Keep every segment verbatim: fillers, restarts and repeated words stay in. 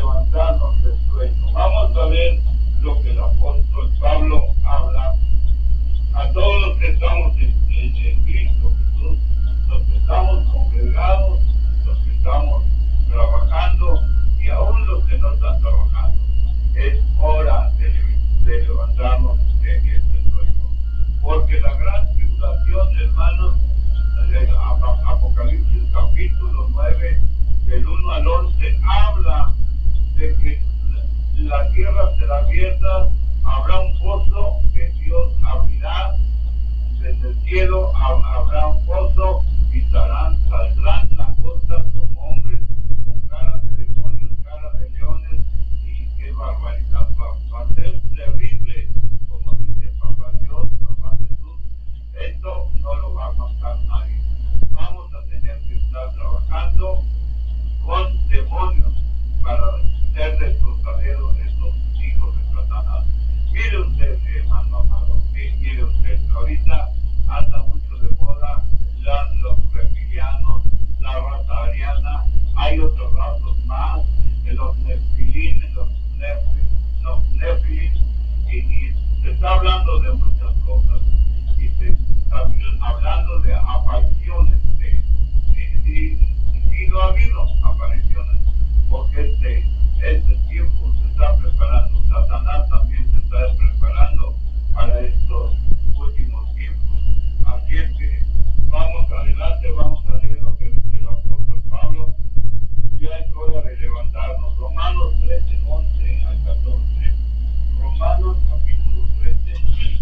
levantarnos del sueño. Vamos a ver lo que el apóstol Pablo habla a todos los que estamos en, en, en Cristo Jesús, los que estamos congregados, los que estamos trabajando y aún los que no están trabajando. Es hora de, de levantarnos de este sueño, porque la gran tribulación, hermanos, de Apocalipsis capítulo nueve, del uno al once, habla de que la tierra será abierta, habrá un pozo que Dios abrirá desde el cielo, habrá un pozo y saldrán, saldrán langostas como hombres, con cara de demonios, cara de leones, y qué barbaridad, va, va a ser terrible, como dice Papá Dios, Papá Jesús. Esto no lo va a aguantar nadie. Vamos a tener que estar trabajando con demonios para ser destrozaderos estos hijos de Satanás. Mire usted, hermano amado, mire usted, ahorita anda mucho de moda la, los reptilianos, la raza ariana, hay otros razas más, los nefilín, los nefilín, los nefilín, y, y se está hablando de muchas cosas, y se está hablando de apariciones, de, de, y, y no ha habido apariciones, porque este, este tiempo se está preparando, Satanás también se está preparando para estos últimos tiempos. Así es que vamos adelante, vamos a leer lo que dice el apóstol Pablo. Ya es hora de levantarnos. Romanos trece, once al catorce. Romanos capítulo trece.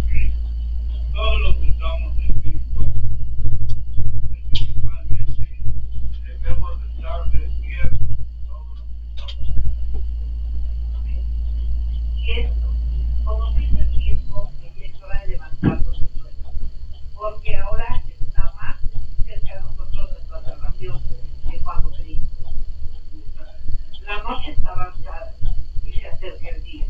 Todos los que estamos en Cristo, espiritualmente, debemos de estar despiertos. Todos los que estamos en Cristo. Y esto, como dice el tiempo, que es hora de levantarnos del sueño, porque ahora está más cerca de nosotros nuestra salvación que cuando creímos. La noche está avanzada y se acerca el día.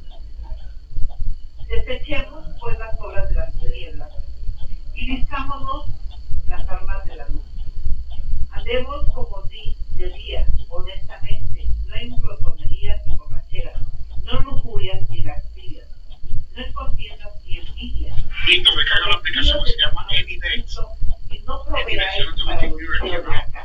Desechemos pues las obras de las tinieblas y vistámonos las armas de la luz. Andemos como di, de día, honestamente, no en glotonerías ni borracheras, no en lujurias ni lascivias, no en contiendas ni envidias. Víctor, me caga la aplicación que se llama Anyday. Y no proveáis para los que